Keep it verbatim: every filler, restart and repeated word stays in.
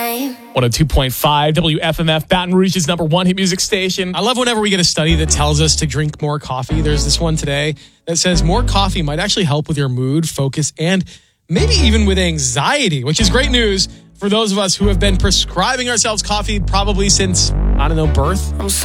time. one oh two point five W F M F, Baton Rouge's number one hit music station. I love whenever we get a study that tells us to drink more coffee. There's this one today that says more coffee might actually help with your mood, focus, and maybe even with anxiety, which is great news for those of us who have been prescribing ourselves coffee probably since, I don't know, birth. I'm so